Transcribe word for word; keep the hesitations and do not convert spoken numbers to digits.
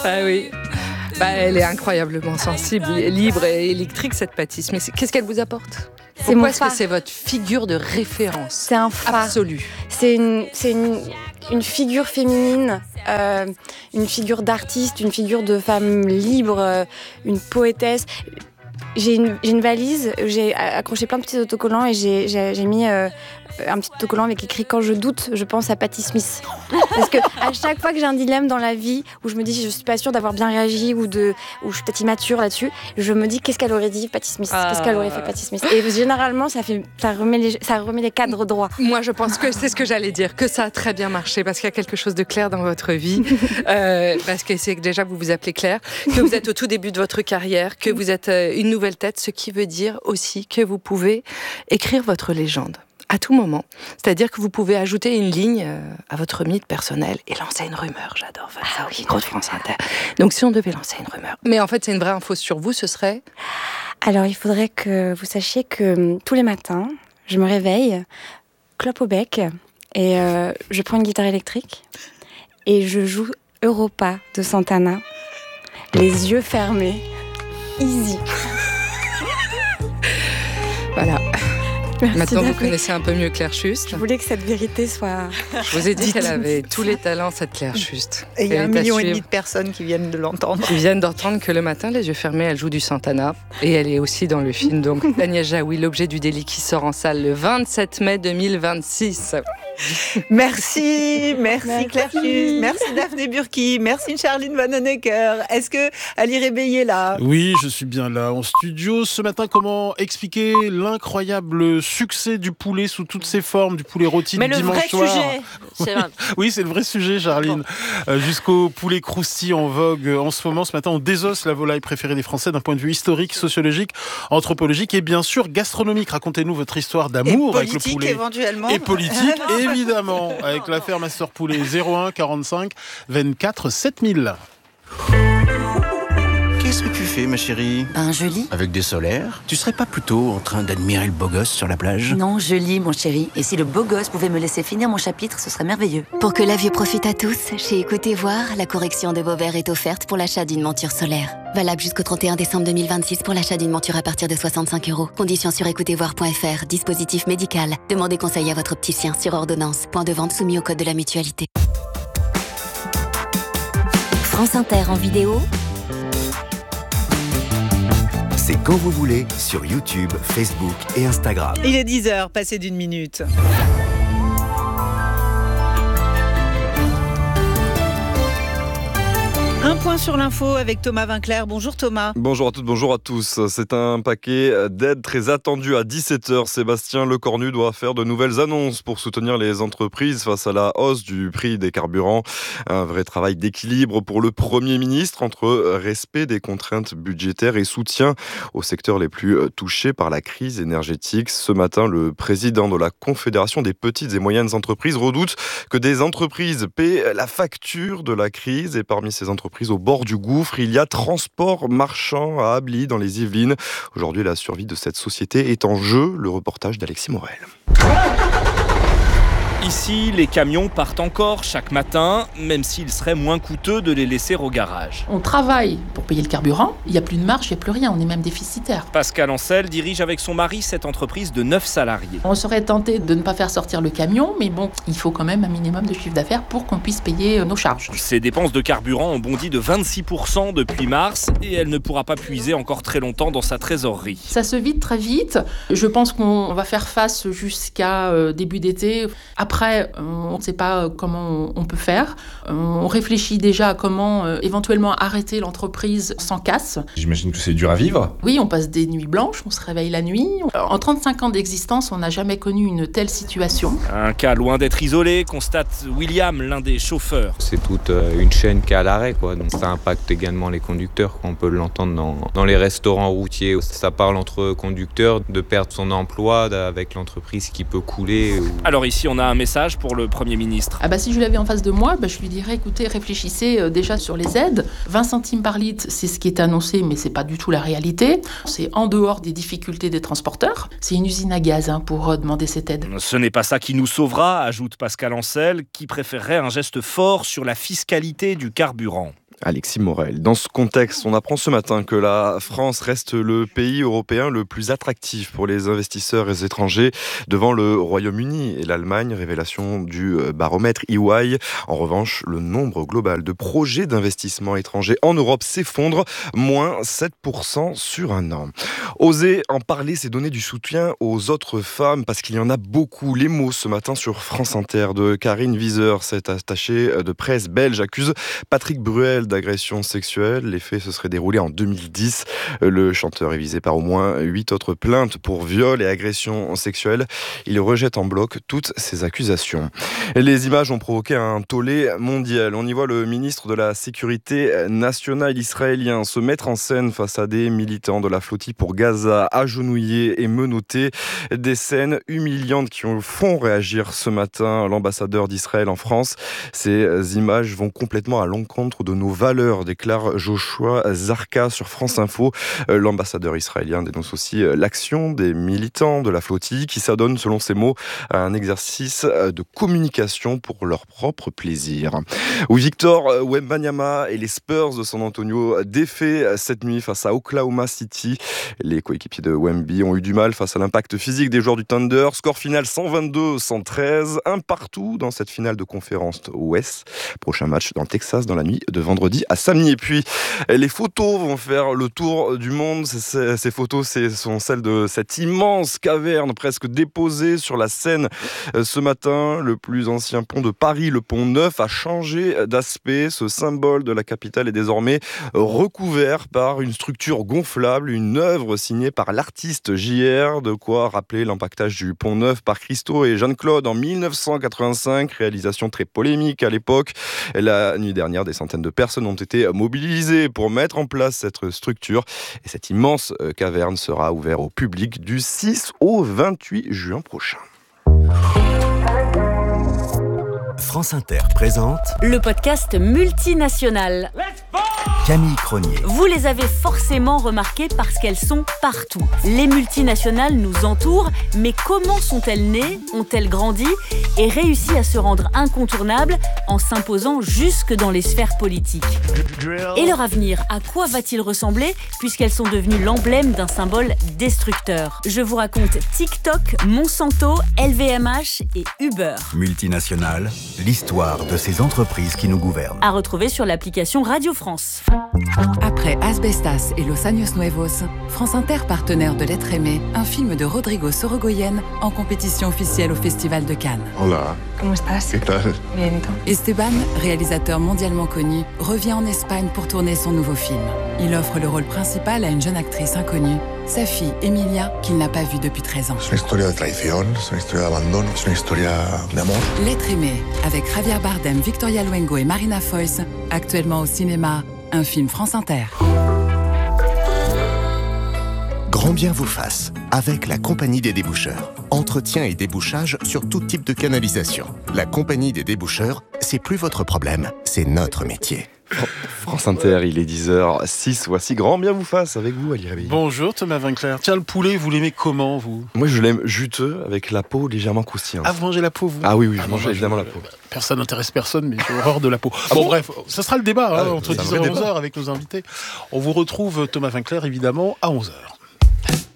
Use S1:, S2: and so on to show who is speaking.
S1: Ah oui. Bah, elle est incroyablement sensible, libre et électrique, cette Pâtis. Mais qu'est-ce qu'elle vous apporte ?
S2: C'est mon
S1: Pourquoi est-ce
S2: phare.
S1: que c'est votre figure de référence ?
S2: C'est un phare.
S1: Absolu.
S2: C'est une, c'est une, une figure féminine, euh, une figure d'artiste, une figure de femme libre, euh, une poétesse. J'ai une, j'ai une valise, j'ai accroché plein de petits autocollants et j'ai, j'ai, j'ai mis euh, un petit autocollant avec écrit « Quand je doute, je pense à Patti Smith ». Parce que à chaque fois que j'ai un dilemme dans la vie où je me dis je suis pas sûre d'avoir bien réagi ou de, ou je suis peut-être immature là-dessus, je me dis qu'est-ce qu'elle aurait dit Patti Smith,
S1: Ah.
S2: qu'est-ce qu'elle aurait fait Patti Smith. Et généralement ça fait, ça remet les, ça remet les cadres droits.
S1: Moi, je pense que c'est ce que j'allais dire, que ça a très bien marché parce qu'il y a quelque chose de clair dans votre vie. euh, parce que c'est que déjà vous vous appelez Claire, que vous êtes au tout début de votre carrière, que vous êtes euh, une nouvelle tête, ce qui veut dire aussi que vous pouvez écrire votre légende à tout moment. C'est-à-dire que vous pouvez ajouter une ligne euh, à votre mythe personnel et lancer une rumeur. J'adore faire ça au micro de France Inter. Donc si on devait lancer une rumeur. Mais en fait, c'est une vraie info sur vous, ce serait...
S2: Alors il faudrait que vous sachiez que tous les matins, je me réveille, clope au bec, et euh, je prends une guitare électrique et je joue Europa de Santana, les yeux fermés, easy.
S1: Voilà.
S2: Merci
S1: Maintenant, vous
S2: Daphné.
S1: connaissez un peu mieux Claire Schust.
S2: Je voulais que cette vérité soit...
S1: Je vous ai dit qu'elle avait tous les talents, cette Claire Schust.
S3: Et il y a un
S1: Elle est à
S3: million et
S1: suivre.
S3: demi de personnes qui viennent de l'entendre.
S1: Qui viennent d'entendre que le matin, les yeux fermés, elle joue du Santana. Et elle est aussi dans le film, donc, Agnès Jaoui, l'objet du délit, qui sort en salle le vingt-sept mai deux mille vingt-six.
S3: Merci, merci,
S2: Merci.
S3: Claire Schust, merci Daphné Burki, merci Charline Vanhoenacker. Est-ce que Ali Réveillé est là ?
S4: Oui, je suis bien là en studio. Ce matin, comment expliquer l'incroyable succès du poulet sous toutes ses formes, du poulet rôti
S5: Mais
S4: du
S5: le
S4: dimanche
S5: vrai
S4: soir.
S5: sujet, c'est vrai.
S4: Oui, c'est le vrai sujet, Charline. Euh, jusqu'au poulet crousti en vogue en ce moment. Ce matin, on désosse la volaille préférée des Français d'un point de vue historique, sociologique, anthropologique et bien sûr gastronomique. Racontez-nous votre histoire
S3: Et
S4: d'amour avec le
S3: politique
S4: poulet.
S3: éventuellement.
S4: Et politique, évidemment, avec l'affaire Master Poulet. zéro un quarante-cinq vingt-quatre sept mille.
S6: Qu'est-ce que tu fais, ma chérie ?
S7: Ben, je lis.
S6: Avec des solaires ? Tu serais pas plutôt en train d'admirer le beau gosse sur la plage ?
S7: Non, je lis, mon chéri. Et si le beau gosse pouvait me laisser finir mon chapitre, ce serait merveilleux.
S8: Pour que la vue profite à tous, chez Écoutez Voir, la correction de vos verres est offerte pour l'achat d'une monture solaire. Valable jusqu'au trente et un décembre deux mille vingt-six pour l'achat d'une monture à partir de soixante-cinq euros. Conditions sur écoutez voir point f r. Dispositif médical. Demandez conseil à votre opticien sur ordonnance. Point de vente soumis au code de la mutualité.
S9: France Inter en vidéo.
S10: C'est quand vous voulez sur YouTube, Facebook et Instagram.
S3: Il est dix heures, passé d'une minute. Un point sur l'info avec Thomas Vinclair. Bonjour Thomas.
S11: Bonjour à toutes, bonjour à tous. C'est un paquet d'aides très attendu à dix-sept heures. Sébastien Lecornu doit faire de nouvelles annonces pour soutenir les entreprises face à la hausse du prix des carburants. Un vrai travail d'équilibre pour le Premier ministre entre respect des contraintes budgétaires et soutien aux secteurs les plus touchés par la crise énergétique. Ce matin, le président de la Confédération des petites et moyennes entreprises redoute que des entreprises paient la facture de la crise. Et parmi ces entreprises au bord du gouffre, il y a Transport Marchand à Ably dans les Yvelines. Aujourd'hui, la survie de cette société est en jeu. Le reportage d'Alexis Morel.
S12: Ici, les camions partent encore chaque matin, même s'il serait moins coûteux de les laisser au garage.
S13: On travaille pour payer le carburant, il n'y a plus de marge, il n'y a plus rien, on est même déficitaire.
S12: Pascal Ancel dirige avec son mari cette entreprise de neuf salariés.
S13: On serait tenté de ne pas faire sortir le camion, mais bon, il faut quand même un minimum de chiffre d'affaires pour qu'on puisse payer nos charges.
S12: Ses dépenses de carburant ont bondi de vingt-six pour cent depuis mars et elle ne pourra pas puiser encore très longtemps dans sa trésorerie.
S13: Ça se vide très vite, je pense qu'on va faire face jusqu'à euh, début d'été. Après, on ne sait pas comment on peut faire. On réfléchit déjà à comment euh, éventuellement arrêter l'entreprise sans casse.
S14: J'imagine que c'est dur à vivre.
S13: Oui, on passe des nuits blanches, on se réveille la nuit. En trente-cinq ans d'existence, on n'a jamais connu une telle situation.
S12: Un cas loin d'être isolé, constate William, l'un des chauffeurs.
S15: C'est toute une chaîne qui est à l'arrêt, quoi. Donc ça impacte également les conducteurs. On peut l'entendre dans, dans les restaurants routiers. Ça parle entre conducteurs de perdre son emploi avec l'entreprise qui peut couler. Ou...
S12: Alors ici, on a un message pour le Premier ministre.
S13: Ah bah si je l'avais en face de moi, bah je lui dirais écoutez, réfléchissez euh, déjà sur les aides. vingt centimes par litre, c'est ce qui est annoncé, mais c'est pas du tout la réalité. C'est en dehors des difficultés des transporteurs. C'est une usine à gaz hein, pour euh, demander cette aide.
S12: Ce n'est pas ça qui nous sauvera, ajoute Pascal Ancel, qui préférerait un geste fort sur la fiscalité du carburant.
S11: Alexis Morel. Dans ce contexte, on apprend ce matin que la France reste le pays européen le plus attractif pour les investisseurs étrangers devant le Royaume-Uni et l'Allemagne, révélation du baromètre E Y. En revanche, le nombre global de projets d'investissement étrangers en Europe s'effondre, moins sept pour cent sur un an. Oser en parler, c'est donner du soutien aux autres femmes parce qu'il y en a beaucoup. Les mots ce matin sur France Inter de Karine Wieser, cette attachée de presse belge, accuse Patrick Bruel d'agression sexuelle. Les faits se seraient déroulés en deux mille dix. Le chanteur est visé par au moins huit autres plaintes pour viol et agression sexuelle. Il rejette en bloc toutes ces accusations. Les images ont provoqué un tollé mondial. On y voit le ministre de la Sécurité nationale israélien se mettre en scène face à des militants de la flottille pour Gaza, agenouillés et menottés. Des scènes humiliantes qui font réagir ce matin l'ambassadeur d'Israël en France. Ces images vont complètement à l'encontre de nos valeurs, déclare Joshua Zarka sur France Info. L'ambassadeur israélien dénonce aussi l'action des militants de la flottille qui s'adonnent, selon ses mots, à un exercice de communication pour leur propre plaisir. Où Victor Wembanyama et les Spurs de San Antonio défaits cette nuit face à Oklahoma City. Les coéquipiers de Wemby ont eu du mal face à l'impact physique des joueurs du Thunder. Score final cent vingt-deux à cent treize, un partout dans cette finale de conférence Ouest. Prochain match dans le Texas dans la nuit de vendredi à samedi. Et puis, les photos vont faire le tour du monde. Ces, ces photos, ce sont celles de cette immense caverne presque déposée sur la Seine ce matin. Le plus ancien pont de Paris, le pont Neuf, a changé d'aspect. Ce symbole de la capitale est désormais recouvert par une structure gonflable, une œuvre signée par l'artiste J R. De quoi rappeler l'empaquetage du pont Neuf par Christo et Jeanne-Claude en mille neuf cent quatre-vingt-cinq. Réalisation très polémique à l'époque. La nuit dernière, des centaines de personnes ont été mobilisées pour mettre en place cette structure. Et cette immense caverne sera ouverte au public du six au vingt-huit juin prochain.
S10: France Inter présente
S9: le podcast multinational.
S10: Camille Cronier.
S9: Vous les avez forcément remarquées parce qu'elles sont partout. Les multinationales nous entourent, mais comment sont-elles nées, ont-elles grandi et réussi à se rendre incontournables en s'imposant jusque dans les sphères politiques ? Et leur avenir, à quoi va-t-il ressembler puisqu'elles sont devenues l'emblème d'un symbole destructeur ? Je vous raconte TikTok, Monsanto, L V M H et Uber.
S10: Multinationales, l'histoire de ces entreprises qui nous gouvernent.
S9: À retrouver sur l'application Radio France.
S5: Après Asbestas et Los Años Nuevos, France Inter, partenaire de L'être aimé, un film de Rodrigo Sorogoyen en compétition officielle au Festival de Cannes.
S14: Hola.
S5: ¿Cómo estás?
S14: ¿Qué tal?
S5: Bien. Esteban, réalisateur mondialement connu, revient en Espagne pour tourner son nouveau film. Il offre le rôle principal à une jeune actrice inconnue, sa fille Emilia, qu'il n'a pas vue depuis treize ans.
S14: C'est une histoire de traición, c'est une histoire d'abandon, c'est une histoire d'amour.
S5: L'être aimé, avec Javier Bardem, Victoria Luengo et Marina Foïs, actuellement au cinéma, un film France Inter.
S10: Grand bien vous fasse, avec la Compagnie des déboucheurs. Entretien et débouchage sur tout type de canalisation. La Compagnie des déboucheurs, c'est plus votre problème, c'est notre métier.
S11: France Inter, il est dix heures six. Voici Grand bien vous fasse avec vous, Ali Réveillé.
S4: Bonjour Thomas Vinclair. Tiens, le poulet, vous l'aimez comment, vous ?
S11: Moi, je l'aime juteux avec la peau légèrement croustillante.
S4: Ah, vous mangez la peau, vous ?
S11: Ah oui, oui, je
S4: ah,
S11: mange
S4: moi,
S11: évidemment
S4: je,
S11: la peau.
S4: Personne n'intéresse personne, mais j'ai horreur de la peau. Ah bon, bon, bref, ça sera le débat hein, ah, entre dix heures et onze heures avec nos invités. On vous retrouve, Thomas Vinclair, évidemment, à onze heures.